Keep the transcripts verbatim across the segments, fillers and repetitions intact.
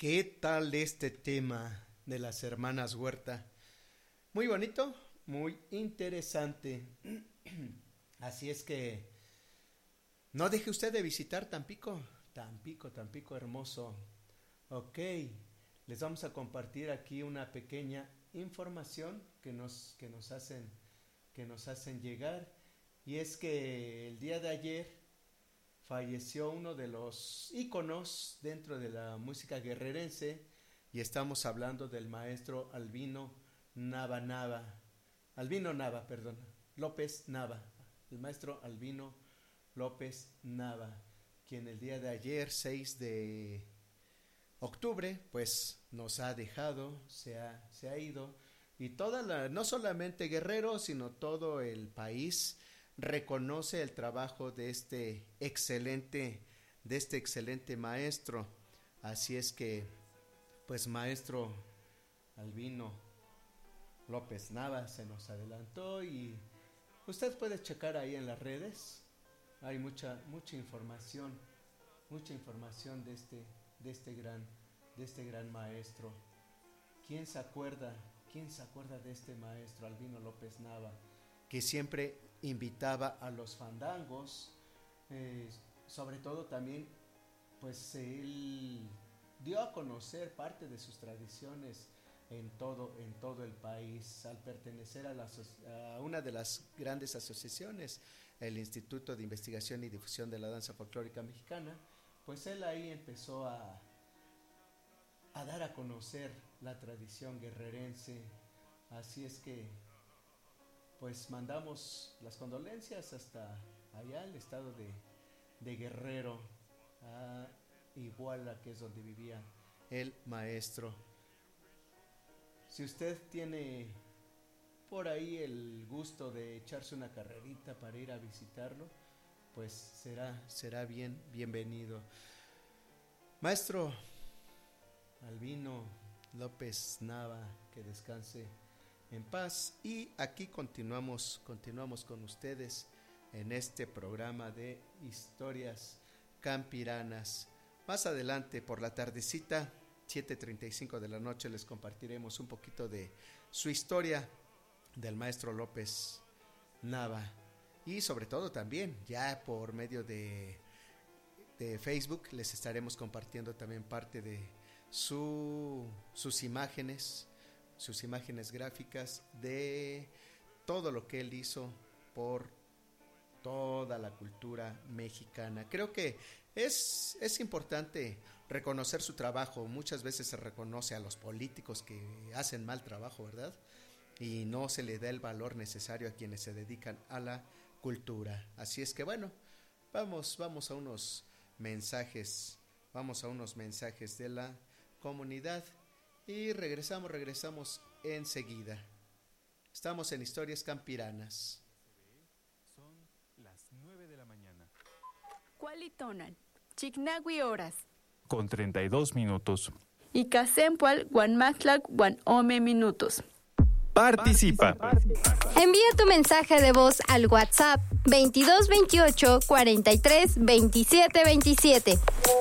¿Qué tal este tema de las hermanas Huerta? Muy bonito, muy interesante. Así es que no deje usted de visitar Tampico, Tampico, Tampico hermoso. Ok, les vamos a compartir aquí una pequeña información que nos, que nos hacen, que nos hacen llegar. Y es que el día de ayer falleció uno de los íconos dentro de la música guerrerense, y estamos hablando del maestro Albino Nava Nava, Albino Nava, perdón, López Nava, el maestro Albino López Nava, quien el día de ayer, seis de octubre, pues nos ha dejado, se ha, se ha ido, y toda la, no solamente Guerrero, sino todo el país reconoce el trabajo de este excelente, de este excelente maestro. Así es que, pues maestro Albino López Nava se nos adelantó, y usted puede checar ahí en las redes, hay mucha, mucha información, mucha información de este, de este gran, de este gran maestro. ¿Quién se acuerda, quién se acuerda de este maestro Albino López Nava, que siempre invitaba a los fandangos, eh, sobre todo también, pues él dio a conocer parte de sus tradiciones en todo, en todo el país, al pertenecer a, la, a una de las grandes asociaciones, el Instituto de Investigación y Difusión de la Danza Folclórica Mexicana. Pues él ahí empezó a, a dar a conocer la tradición guerrerense. Así es que pues mandamos las condolencias hasta allá, el estado de, de Guerrero, a Iguala, que es donde vivía el maestro. Si usted tiene por ahí el gusto de echarse una carrerita para ir a visitarlo, pues será, será bien, bienvenido. Maestro Albino López Nava, que descanse en paz. Y aquí continuamos, continuamos con ustedes en este programa de historias campiranas. Más adelante por la tardecita, siete treinta y cinco de la noche, les compartiremos un poquito de su historia del maestro López Nava, y sobre todo también ya por medio de, de Facebook les estaremos compartiendo también parte de su, sus imágenes, sus imágenes gráficas de todo lo que él hizo por toda la cultura mexicana. Creo que es, es importante reconocer su trabajo. Muchas veces se reconoce a los políticos que hacen mal trabajo, ¿verdad? Y no se le da el valor necesario a quienes se dedican a la cultura. Así es que bueno, vamos, vamos a unos mensajes, vamos a unos mensajes de la comunidad. Y regresamos, regresamos enseguida. Estamos en Historias Campiranas. Son las nueve de la mañana. Cualitonan, Chignahui horas. Con treinta y dos minutos. Y Casempual, Guanmaxlac, Guanome minutos. Participa. Envía tu mensaje de voz al WhatsApp veintidós veintiocho cuarenta y tres veintisiete veintisiete.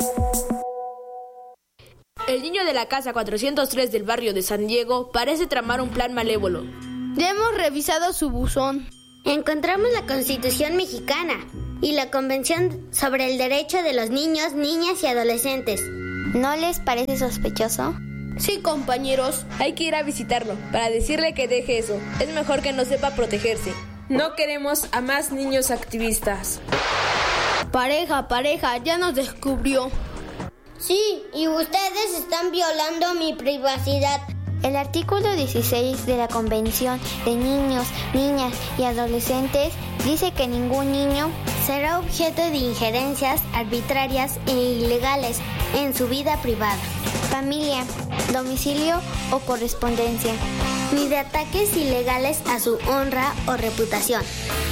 El niño de la casa cuatrocientos tres del barrio de San Diego parece tramar un plan malévolo. Ya hemos revisado su buzón. Encontramos la Constitución mexicana y la Convención sobre el Derecho de los Niños, Niñas y Adolescentes. ¿No les parece sospechoso? Sí, compañeros, hay que ir a visitarlo para decirle que deje eso. Es mejor que no sepa protegerse. No queremos a más niños activistas. Pareja, pareja, ya nos descubrió. Sí, y ustedes están violando mi privacidad. El artículo dieciséis de la Convención de Niños, Niñas y Adolescentes dice que ningún niño será objeto de injerencias arbitrarias e ilegales en su vida privada, familia, domicilio o correspondencia, ni de ataques ilegales a su honra o reputación.